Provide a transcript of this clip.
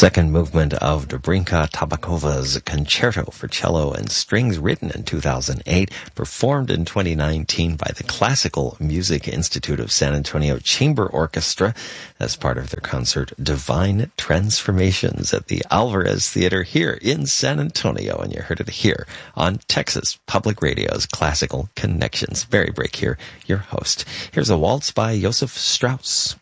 second movement of Dobrinka Tabakova's Concerto for Cello and Strings, written in 2008, performed in 2019 by the Classical Music Institute of San Antonio Chamber Orchestra as part of their concert Divine Transformations at the Alvarez Theater here in San Antonio. And you heard it here on Texas Public Radio's Classical Connections. Barry Brake here, your host. Here's a waltz by Joseph Strauss.